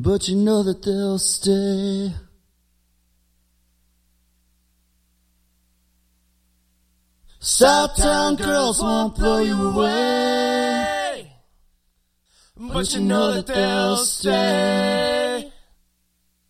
but you know that they'll stay. Southtown girls won't blow you away, but you know that they'll stay.